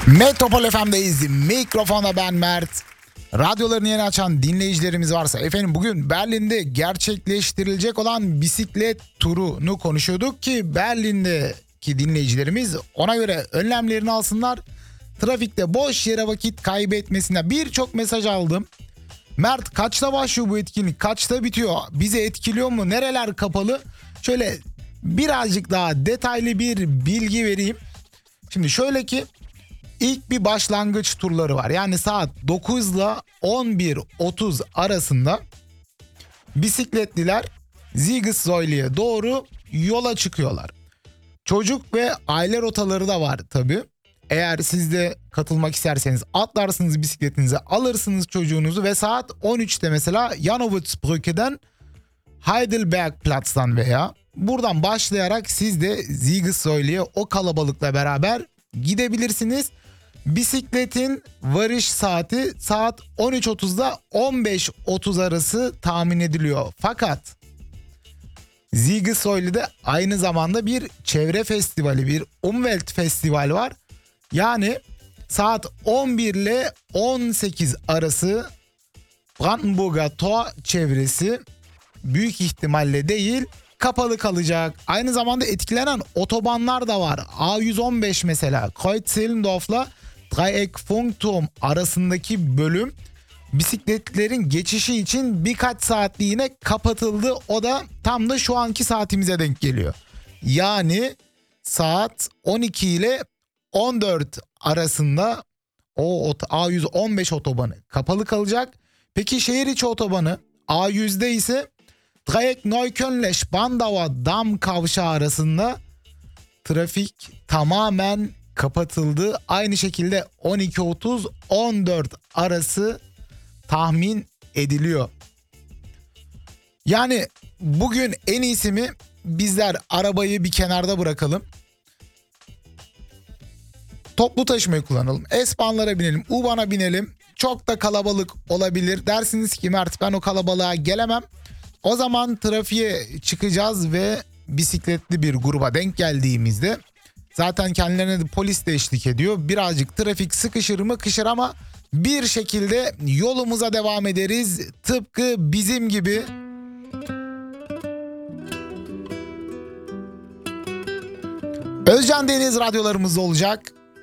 Metropol FM'deyiz. Mikrofonda ben Mert. Radyolarını yeni açan dinleyicilerimiz varsa efendim bugün Berlin'de gerçekleştirilecek olan bisiklet turunu konuşuyorduk ki Berlin'deki dinleyicilerimiz ona göre önlemlerini alsınlar. Trafikte boş yere vakit kaybetmesine birçok mesaj aldım. Mert, kaçta başlıyor bu etkinlik? Kaçta bitiyor? Bizi etkiliyor mu? Nereler kapalı? Şöyle birazcık daha detaylı bir bilgi vereyim. Şimdi şöyle ki ilk bir başlangıç turları var. Yani saat 9 ile 11.30 arasında bisikletliler Siegessäule'ye doğru yola çıkıyorlar. Çocuk ve aile rotaları da var tabii. Eğer siz de katılmak isterseniz atlarsınız bisikletinizi, alırsınız çocuğunuzu ve saat 13'te mesela Janowitzbrücke'den Heidelbergplatz'tan veya buradan başlayarak siz de Siegessäule'ye o kalabalıkla beraber gidebilirsiniz. Bisikletin varış saati saat 13.30'da 15.30 arası tahmin ediliyor. Fakat Siegessäule'de aynı zamanda bir çevre festivali, bir Umweltfestival var. Yani saat 11 ile 18 arası Brandenburger Tor çevresi büyük ihtimalle değil, kapalı kalacak. Aynı zamanda etkilenen otobanlar da var. A115 mesela Kreuz-Zehlendorf'la Dreieck-Funkturm arasındaki bölüm bisikletlerin geçişi için birkaç saatliğine kapatıldı. O da tam da şu anki saatimize denk geliyor. Yani saat 12 ile 14 arasında o A115 otobanı kapalı kalacak. Peki şehir içi otobanı A100'de ise Dreieck-Neukölln-Spandauer Dam kavşağı arasında trafik tamamen kapatıldı. Aynı şekilde 12.30-14 arası tahmin ediliyor. Yani bugün en iyisi mi bizler arabayı bir kenarda bırakalım. Toplu taşımayı kullanalım. S-Bahn'lara binelim, U-Bahn'a binelim. Çok da kalabalık olabilir. Dersiniz ki Mert, ben o kalabalığa gelemem. O zaman trafiğe çıkacağız ve bisikletli bir gruba denk geldiğimizde zaten kendilerine de polis de eşlik ediyor. Birazcık trafik sıkışır mı? Kışır ama bir şekilde yolumuza devam ederiz. Tıpkı bizim gibi. Özcan Deniz radyolarımızda olacak.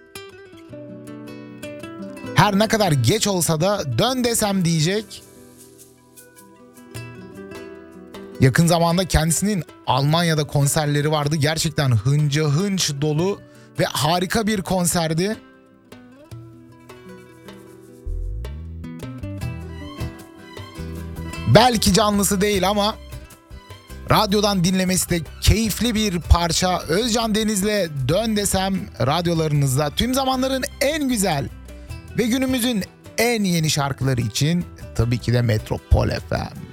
Her ne kadar geç olsa da dön desem diyecek. Yakın zamanda kendisinin Almanya'da konserleri vardı. Gerçekten hınca hınç dolu ve harika bir konserdi. Belki canlısı değil ama radyodan dinlemesi de keyifli bir parça. Özcan Deniz'le Dön Desem radyolarınızda tüm zamanların en güzel ve günümüzün en yeni şarkıları için tabii ki de Metropol FM.